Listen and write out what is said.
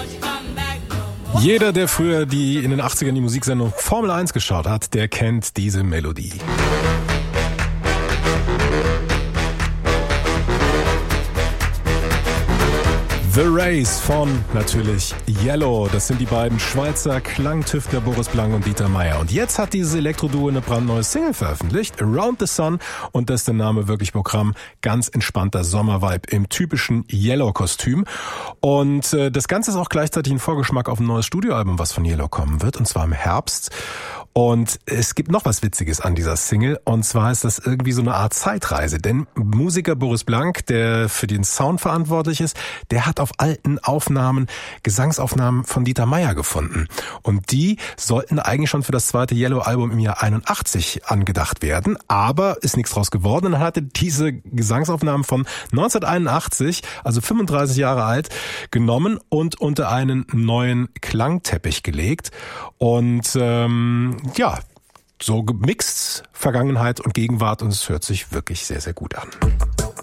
Jeder, der früher in den 80ern die Musiksendung Formel 1 geschaut hat, der kennt diese Melodie. The Race von natürlich Yellow. Das sind die beiden Schweizer Klangtüftler Boris Blank und Dieter Meier. Und jetzt hat dieses Elektroduo eine brandneue Single veröffentlicht, Around the Sun. Und das ist der Name wirklich Programm. Ganz entspannter Sommervibe im typischen Yellow-Kostüm. Und das Ganze ist auch gleichzeitig ein Vorgeschmack auf ein neues Studioalbum, was von Yellow kommen wird. Und zwar im Herbst. Und es gibt noch was Witziges an dieser Single, und zwar ist das irgendwie so eine Art Zeitreise, denn Musiker Boris Blank, der für den Sound verantwortlich ist, der hat auf alten Aufnahmen Gesangsaufnahmen von Dieter Meier gefunden, und die sollten eigentlich schon für das zweite Yellow-Album im Jahr 81 angedacht werden, aber ist nichts draus geworden, und dann hatte diese Gesangsaufnahmen von 1981, also 35 Jahre alt, genommen und unter einen neuen Klangteppich gelegt, und ja, so gemixt Vergangenheit und Gegenwart, und es hört sich wirklich sehr, sehr gut an.